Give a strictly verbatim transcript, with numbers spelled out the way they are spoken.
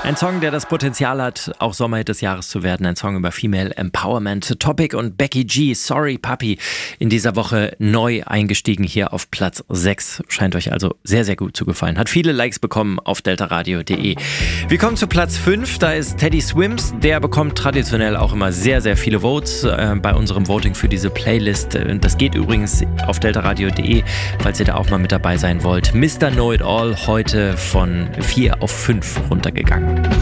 Ein Song, der das Potenzial hat, auch Sommerhit des Jahres zu werden. Ein Song über Female Empowerment. Topic und Becky G, Sorry Papi, in dieser Woche neu eingestiegen hier auf Platz sechs. Scheint euch also sehr, sehr gut zu gefallen. Hat viele Likes bekommen auf deltaradio punkt de. Wir kommen zu Platz fünf. Da ist Teddy Swims. Der bekommt traditionell auch immer sehr, sehr viele Votes äh, bei unserem Voting für diese Playlist. Das geht übrigens auf deltaradio punkt de, falls ihr da auch mal mit dabei sein wollt. Mister Know It All heute von vier auf fünf runtergegangen.